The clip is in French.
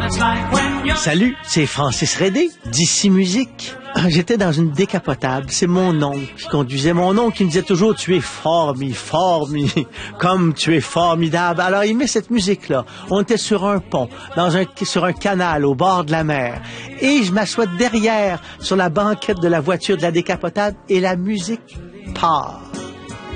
Salut, c'est Francis Redé, d'ici Musique. J'étais dans une décapotable, c'est mon oncle qui conduisait. Mon oncle qui me disait toujours « Tu es comme tu es formidable ». Alors il met cette musique-là. On était sur un pont, sur un canal au bord de la mer. Et je m'assois derrière, sur la banquette de la voiture de la décapotable, et la musique part.